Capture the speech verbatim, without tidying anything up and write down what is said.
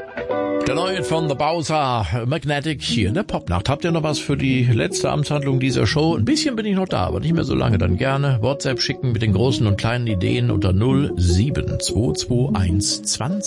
Der neue von The Bowser, Magnetic, hier in der Popnacht. Habt ihr noch was für die letzte Amtshandlung dieser Show? Ein bisschen bin ich noch da, aber nicht mehr so lange. Dann gerne WhatsApp schicken mit den großen und kleinen Ideen unter null sieben zwei zwei eins zwanzig